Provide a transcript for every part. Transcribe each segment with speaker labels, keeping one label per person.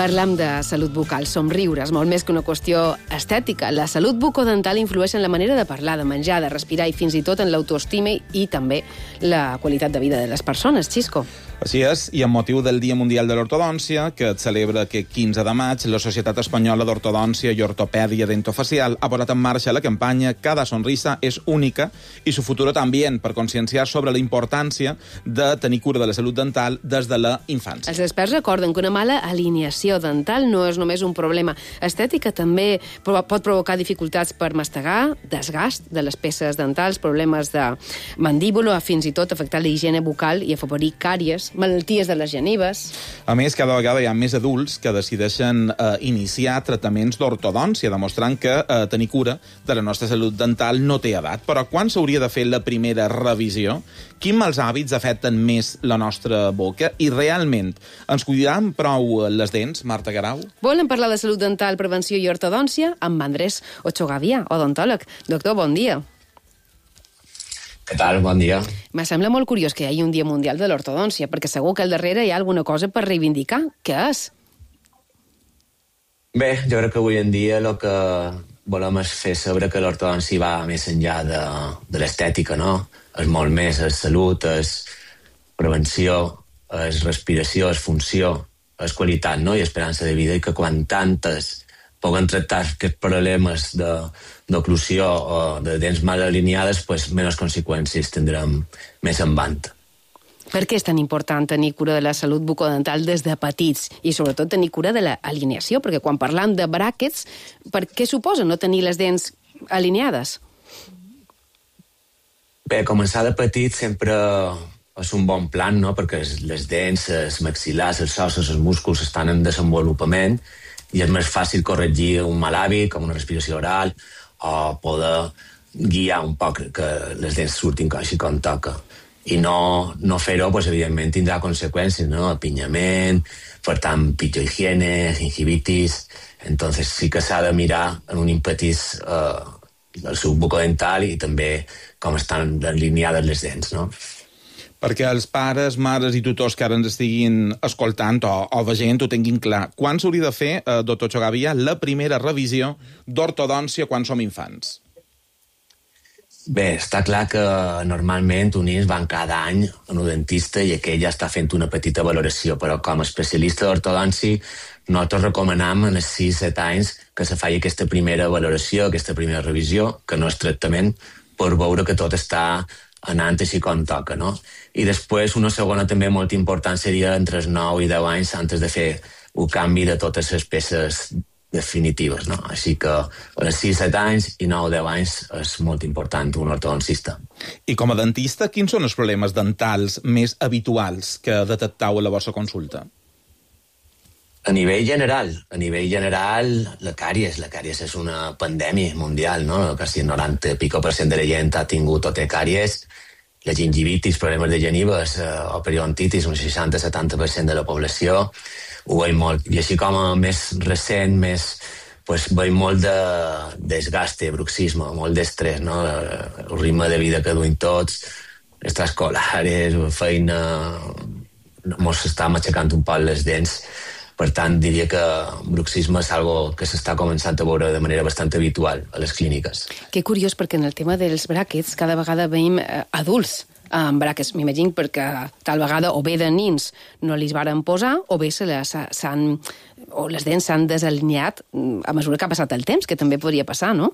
Speaker 1: Parlam de salut bucal, somriures, molt més que una qüestió estètica. La salut bucodental influeix en la manera de parlar, de menjar, de respirar i fins i tot en l'autoestima i també la qualitat de vida de les persones. Xisco.
Speaker 2: Així és, i amb motiu del Dia Mundial de l'Ortodòncia, que es celebra aquest 15 de maig, la Societat Espanyola d'Ortodòncia i Ortopèdia Dentofacial ha posat en marxa la campanya Cada sonrisa és única i su futuro también, per conscienciar sobre la importància de tenir cura de la salut dental des de la infància.
Speaker 1: Els experts recorden que una mala alineació dental no és només un problema estètic, que també pot provocar dificultats per mastegar, desgast de les peces dentals, problemes de mandíbula, fins i tot afectar la higiene bucal i afavorir càries, malalties de les genives.
Speaker 2: A més, cada vegada hi ha més adults que decideixen iniciar tractaments d'ortodòncia, demostrant que tenir cura de la nostra salut dental no té edat. Però quan s'hauria de fer la primera revisió? Quins mals hàbits afecten més la nostra boca? I realment ens cuidaran prou les dents, Marta Garau?
Speaker 1: Volem parlar de salut dental, prevenció i ortodòncia amb Andrés Ochogavià, odontòleg. Doctor, bon dia.
Speaker 3: Què tal? Bon dia.
Speaker 1: Me sembla molt curiós que hi hagi un Dia Mundial de l'Ortodòncia, perquè segur que al darrere hi ha alguna cosa per reivindicar. Què és?
Speaker 3: Bé, jo crec que avui en dia el que volem és fer saber que l'ortodòncia va més enllà de l'estètica, no? És molt més, és salut, és prevenció, és respiració, és funció, és qualitat, no? I esperança de vida, i que quan tantes poden tractar aquests problemes d'oclusió o de dents mal alineades, pues, menys conseqüències tindrem més endavant.
Speaker 1: Per què és tan important tenir cura de la salut bucodental des de petits i sobretot tenir cura de l'alineació? Perquè quan parlam de bràquets, per què suposa no tenir les dents alineades?
Speaker 3: Bé, començar de petit sempre és un bon plan, no? Perquè les dents, els maxil·lars, els ossos, els músculs estan en desenvolupament i és més fàcil corregir un mal hàbit, com una respiració oral, o poder guiar un poc que les dents surtin així com toca. I no fer-ho, pues, evidentment, tindrà conseqüències, no? Apinyament, per tant, pitjor higiene, gingivitis. Entonces sí que s'ha de mirar en un impetís el seu bucodental i també com estan alineades les dents, no?
Speaker 2: Perquè els pares, mares i tutors que ara ens estiguin escoltant o veient ho tinguin clar, quan s'hauria de fer, doctor Ochogavià, la primera revisió d'ortodòncia quan som infants?
Speaker 3: Bé, està clar que normalment uns nens van cada any a un dentista i aquell ja està fent una petita valoració, però com a especialista d'ortodòncia nosaltres recomanem en els 6-7 anys que se faci aquesta primera valoració, aquesta primera revisió, que no és tractament, per veure que tot està anant així com toca, no? I després una segona també molt important seria entre els 9 i 10 anys antes de fer un canvi de totes les peces definitives, no? Així que a les 6-7 anys i 9-10 anys és molt important un ortodoncista.
Speaker 2: I com a dentista, quins són els problemes dentals més habituals que detectau a la vostra consulta?
Speaker 3: A nivell general, la càries és una pandèmia mundial, no? Quasi el 90% de la gent ha tingut o té càries, la gingivitis, problemes de genives o periodontitis, un 60-70% de la població, ho veiem molt. I així com a més recent, veiem molt de desgaste, bruxisme, molt d'estrès, no? El ritme de vida que duim tots, extraescolares, feina, mos està matxacant un poc les dents. Per tant, diria que bruxisme és algo que s'està començant a veure de manera bastant habitual a les clíniques. Que
Speaker 1: curiós, perquè en el tema dels bràquets cada vegada veiem adults amb bràquets. M'imagino perquè tal vegada o bé de nins no li varen posar o bé les dents s'han desalineat a mesura que ha passat el temps, que també podria passar, no?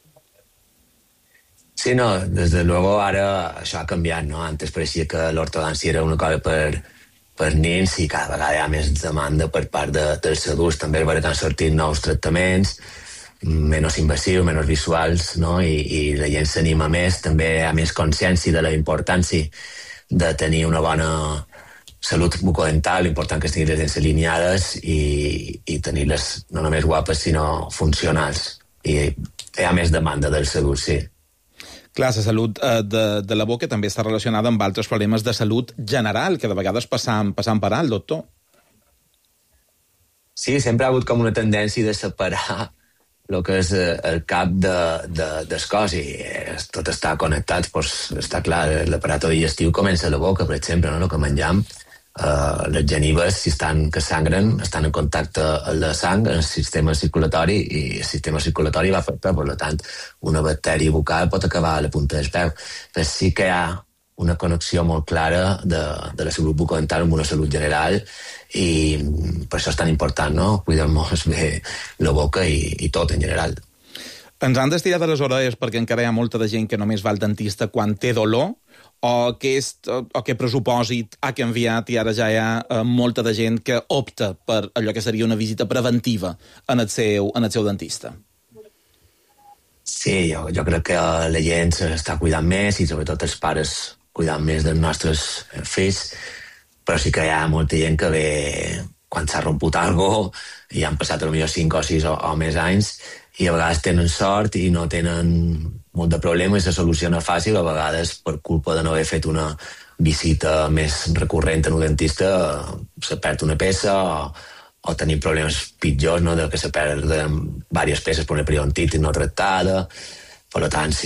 Speaker 3: Sí, no, des de luego ara això ha canviat, no? Antes pareixia que l'ortodòncia era una cosa per nens i cada vegada hi ha més demanda per part dels adults. També perquè han sortit nous tractaments, menys invasius, menys visuals, no? I la gent s'anima més. També hi ha més consciència de la importància de tenir una bona salut bucodental, l'important que estiguin les dents alineades i tenir-les no només guapes, sinó funcionals. I hi ha més demanda dels adults, sí.
Speaker 2: Clar, la salut de la boca també està relacionada amb altres problemes de salut general, que de vegades passam per alt, doctor.
Speaker 3: Sí, sempre ha hagut com una tendència de separar el que és el cap del cos i tot està connectat. Doncs està clar, l'aparat digestiu comença a la boca, per exemple, no? El que menjam Les genives, si que sangren, estan en contacte amb la sang, en el sistema circulatori, i el sistema circulatori va afectar, per tant, una bactèria bucal pot acabar a la punta del peu. Però sí que hi ha una connexió molt clara de la salut bucodental amb una salut general, i per això és tan important, no?, cuidar-nos bé la boca i tot en general.
Speaker 2: Ens han d'estirar de les orelles perquè encara hi ha molta de gent que només va al dentista quan té dolor, o que presupòsit ha canviat i ara ja hi ha molta de gent que opta per allò que seria una visita preventiva en el seu dentista?
Speaker 3: Sí, jo crec que la gent s'està cuidant més, i sobretot els pares cuidant més dels nostres fills, però sí que hi ha molta gent que ve quan s'ha romput alguna cosa i han passat potser 5 o 6 o més anys, i a vegades tenen sort i no tenen molt de problema i se soluciona fàcil, a vegades per culpa de no haver fet una visita més recurrent en un dentista se perd una peça o tenir problemes pitjors, no?, de que se perden diverses peces per una periodontitis no tractada. Per tant, sí,